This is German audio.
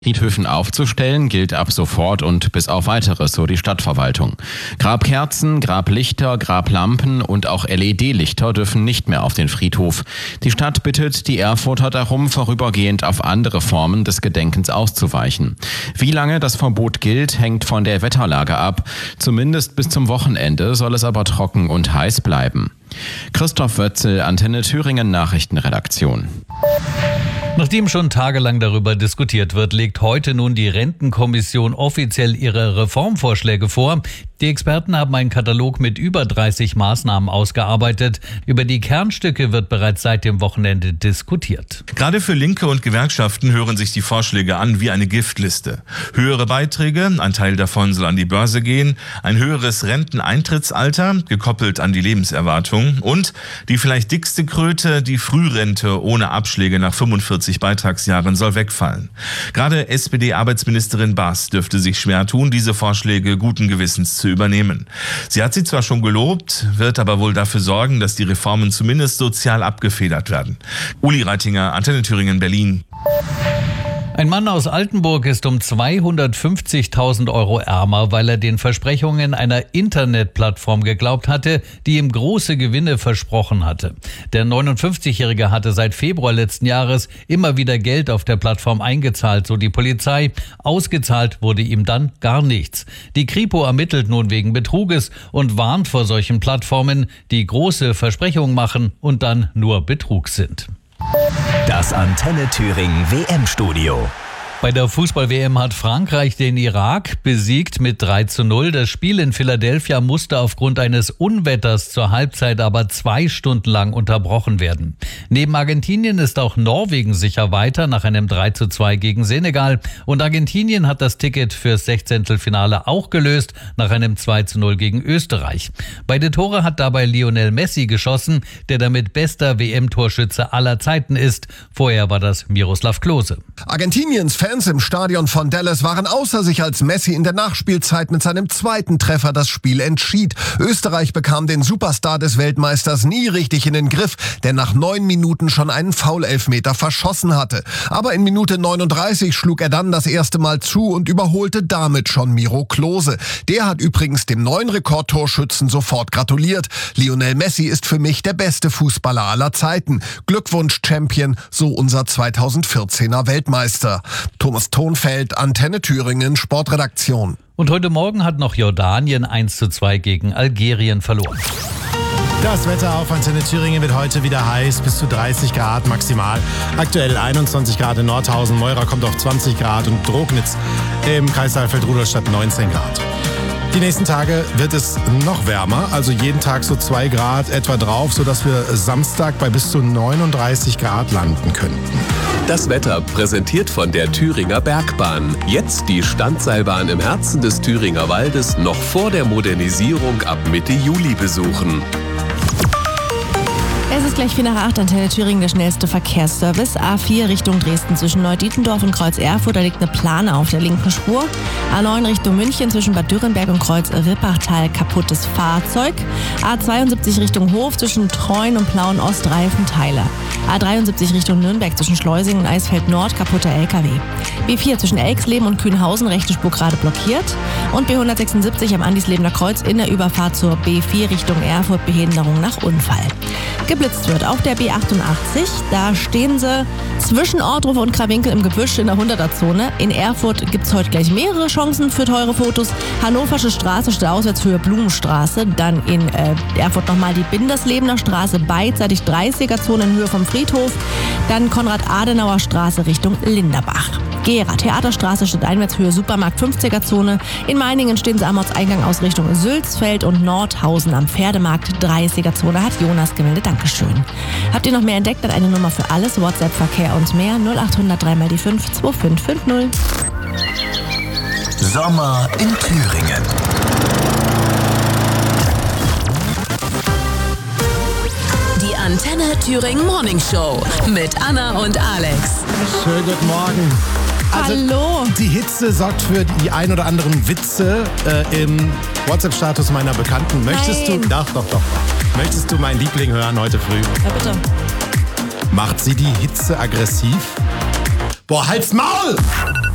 Friedhöfen aufzustellen, gilt ab sofort und bis auf Weiteres, so die Stadtverwaltung. Grabkerzen, Grablichter, Grablampen und auch LED-Lichter dürfen nicht mehr auf den Friedhof. Die Stadt bittet die Erfurter darum, vorübergehend auf andere Formen des Gedenkens auszuweichen. Wie lange das Verbot gilt, hängt von der Wetterlage ab. Zumindest bis zum Wochenende soll es aber trocken und heiß bleiben. Christoph Wötzel, Antenne Thüringen Nachrichtenredaktion. Nachdem schon tagelang darüber diskutiert wird, legt heute nun die Rentenkommission offiziell ihre Reformvorschläge vor. Die Experten haben einen Katalog mit über 30 Maßnahmen ausgearbeitet. Über die Kernstücke wird bereits seit dem Wochenende diskutiert. Gerade für Linke und Gewerkschaften hören sich die Vorschläge an wie eine Giftliste. Höhere Beiträge, ein Teil davon soll an die Börse gehen, ein höheres Renteneintrittsalter, gekoppelt an die Lebenserwartung und die vielleicht dickste Kröte, die Frührente ohne Abschläge nach 45 Beitragsjahren soll wegfallen. Gerade SPD-Arbeitsministerin Baas dürfte sich schwer tun, diese Vorschläge guten Gewissens zu übernehmen. Sie hat sie zwar schon gelobt, wird aber wohl dafür sorgen, dass die Reformen zumindest sozial abgefedert werden. Uli Reitinger, Antenne Thüringen, Berlin. Ein Mann aus Altenburg ist um 250.000 € ärmer, weil er den Versprechungen einer Internetplattform geglaubt hatte, die ihm große Gewinne versprochen hatte. Der 59-Jährige hatte seit Februar letzten Jahres immer wieder Geld auf der Plattform eingezahlt, so die Polizei. Ausgezahlt wurde ihm dann gar nichts. Die Kripo ermittelt nun wegen Betruges und warnt vor solchen Plattformen, die große Versprechungen machen und dann nur Betrug sind. Das Antenne Thüringen WM-Studio. Bei der Fußball-WM hat Frankreich den Irak besiegt mit 3:0. Das Spiel in Philadelphia musste aufgrund eines Unwetters zur Halbzeit aber 2 Stunden lang unterbrochen werden. Neben Argentinien ist auch Norwegen sicher weiter nach einem 3:2 gegen Senegal. Und Argentinien hat das Ticket fürs Sechzehntelfinale auch gelöst nach einem 2:0 gegen Österreich. Beide Tore hat dabei Lionel Messi geschossen, der damit bester WM-Torschütze aller Zeiten ist. Vorher war das Miroslav Klose. Argentiniens Fans im Stadion von Dallas waren außer sich, als Messi in der Nachspielzeit mit seinem zweiten Treffer das Spiel entschied. Österreich bekam den Superstar des Weltmeisters nie richtig in den Griff, der nach 9 Minuten schon einen Foul-Elfmeter verschossen hatte. Aber in Minute 39 schlug er dann das erste Mal zu und überholte damit schon Miro Klose. Der hat übrigens dem neuen Rekordtorschützen sofort gratuliert. Lionel Messi ist für mich der beste Fußballer aller Zeiten. Glückwunsch, Champion, so unser 2014er Weltmeister. Thomas Thonfeld, Antenne Thüringen, Sportredaktion. Und heute Morgen hat noch Jordanien 1:2 gegen Algerien verloren. Das Wetter auf Antenne Thüringen wird heute wieder heiß, bis zu 30 Grad maximal. Aktuell 21 Grad in Nordhausen, Meurer kommt auf 20 Grad und Drognitz im Kreis Saalfeld-Rudolstadt 19 Grad. Die nächsten Tage wird es noch wärmer, also jeden Tag so 2 Grad etwa drauf, sodass wir Samstag bei bis zu 39 Grad landen könnten. Das Wetter präsentiert von der Thüringer Bergbahn. Jetzt die Standseilbahn im Herzen des Thüringer Waldes noch vor der Modernisierung ab Mitte Juli besuchen. Es ist gleich 4:08, Antenne Thüringen, der schnellste Verkehrsservice. A4 Richtung Dresden zwischen Neudietendorf und Kreuz Erfurt, da liegt eine Plane auf der linken Spur. A9 Richtung München zwischen Bad Dürrenberg und Kreuz Rippachtal, kaputtes Fahrzeug. A72 Richtung Hof zwischen Treuen und Plauen Ost, Reifenteile. A73 Richtung Nürnberg zwischen Schleusing und Eisfeld Nord, kaputter LKW. B4 zwischen Elxleben und Kühnhausen, rechte Spur gerade blockiert. Und B176 am Andislebener Kreuz in der Überfahrt zur B4 Richtung Erfurt, Behinderung nach Unfall. Geblitzt wird auf der B88, da stehen sie zwischen Ortruf und Krawinkel im Gebüsch in der 100er-Zone. In Erfurt gibt es heute gleich mehrere Chancen für teure Fotos. Hannoversche Straße steht Auswärtshöhe Blumenstraße, dann in Erfurt nochmal die Binderslebener Straße, beidseitig 30er-Zone in Höhe vom Friedhof, dann Konrad-Adenauer Straße Richtung Linderbach. Gera, Theaterstraße steht Einwärtshöhe Supermarkt 50er-Zone. In Meiningen stehen sie am Ortseingang aus Richtung Sülzfeld und Nordhausen am Pferdemarkt 30er-Zone, hat Jonas gemeldet. Dankeschön. Habt ihr noch mehr entdeckt? Dann eine Nummer für alles, WhatsApp, Verkehr und mehr 0800 3x5 2550. Sommer in Thüringen. Die Antenne Thüringen Morning Show mit Anna und Alex. Schönen guten Morgen. Also, hallo. Die Hitze sorgt für die ein oder anderen Witze im WhatsApp-Status meiner Bekannten. Möchtest Nein. du? Doch. Möchtest du meinen Liebling hören heute früh? Ja, bitte. Macht sie die Hitze aggressiv? Boah, halt's Maul!